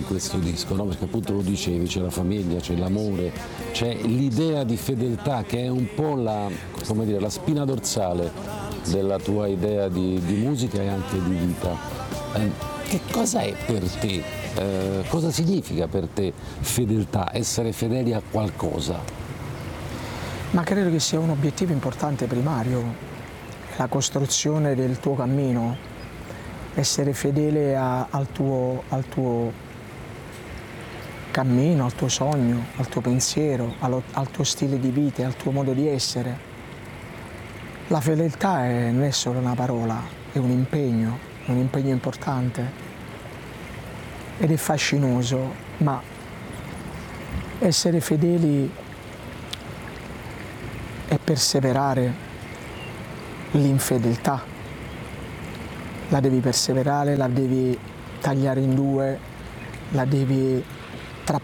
questo disco, no? Perché appunto lo dicevi, c'è la famiglia, c'è l'amore, c'è l'idea di fedeltà che è un po' la, come dire, la spina dorsale della tua idea di musica e anche di vita. Che cosa è per te? Cosa significa per te fedeltà, essere fedeli a qualcosa? Ma credo che sia un obiettivo importante primario, la costruzione del tuo cammino, essere fedele al tuo cammino, al tuo sogno, al tuo pensiero, al tuo stile di vita, al tuo modo di essere. La fedeltà non è solo una parola, è un impegno importante ed è fascinoso, ma essere fedeli è perseverare l'infedeltà. La devi perseverare, la devi tagliare in due, la devi